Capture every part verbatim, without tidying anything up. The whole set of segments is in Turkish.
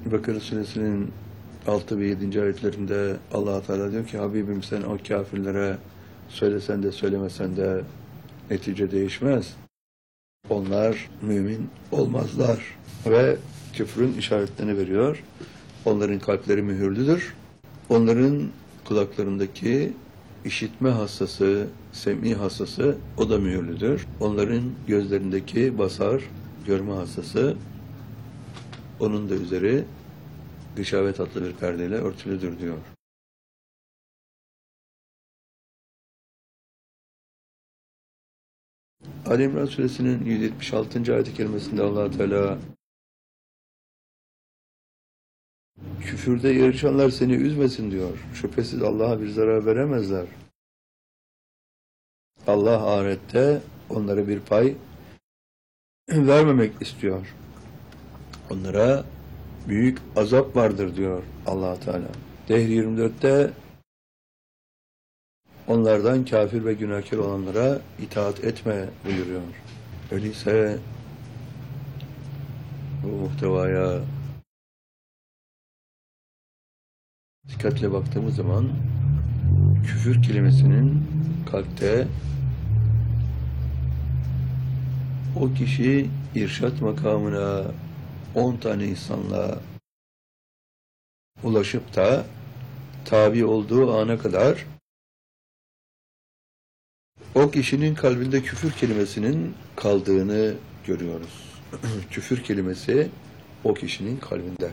Bakara Suresinin altı ve yedinci ayetlerinde Allah Teala diyor ki Habibim sen o kafirlere söylesen de söylemesen de netice değişmez. Onlar mümin olmazlar ve küfrün işaretlerini veriyor. Onların kalpleri mühürlüdür. Onların kulaklarındaki işitme hassası, sem'i hassası o da mühürlüdür. Onların gözlerindeki basar, görme hassası onun da üzeri gışavet adlı bir perdeyle örtülüdür diyor. Ali İmran Suresinin yüz yetmiş altıncı ayet-i kerimesinde Allah Teala küfürde yarışanlar seni üzmesin diyor. Şüphesiz Allah'a bir zarar veremezler. Allah ahirette onlara bir pay vermemek istiyor. Onlara büyük azap vardır diyor Allah Teala. Dehr yirmi dörtte onlardan kafir ve günahkar olanlara itaat etme buyuruyor. Öyleyse bu muhtevaya dikkatle baktığımız zaman küfür kelimesinin kalpte o kişi irşat makamına on tane insanla ulaşıp da tabi olduğu ana kadar o kişinin kalbinde küfür kelimesinin kaldığını görüyoruz. Küfür kelimesi o kişinin kalbinde.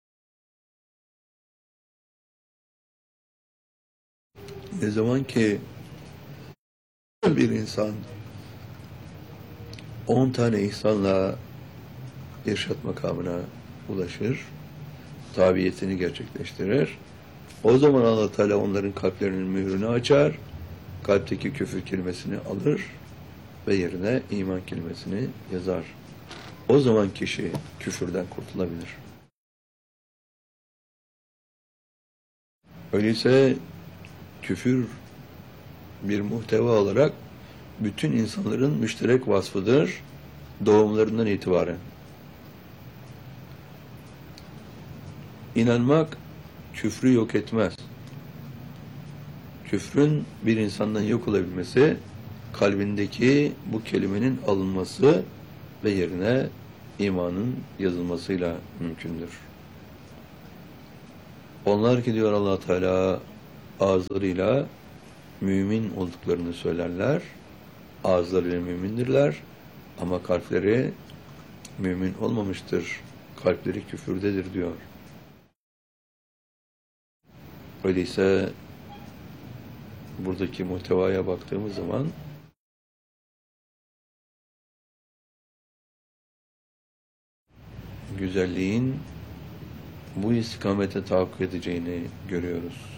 Ne zaman ki bir insan on tane ihsanla irşat makamına ulaşır, tabiyetini gerçekleştirir, o zaman Allah Teala onların kalplerinin mührünü açar, kalpteki küfür kelimesini alır ve yerine iman kelimesini yazar. O zaman kişi küfürden kurtulabilir. Öyleyse küfür bir muhteva olarak bütün insanların müşterek vasfıdır doğumlarından itibaren. İnanmak küfrü yok etmez. Küfrün bir insandan yok olabilmesi, kalbindeki bu kelimenin alınması ve yerine imanın yazılmasıyla mümkündür. Onlar ki diyor Allah Teala ağızlarıyla mümin olduklarını söylerler, ağızlarıyla mümindirler ama kalpleri mümin olmamıştır, kalpleri küfürdedir diyor. Öyleyse buradaki muhtevaya baktığımız zaman güzelliğin bu istikamete tahakkuk edeceğini görüyoruz.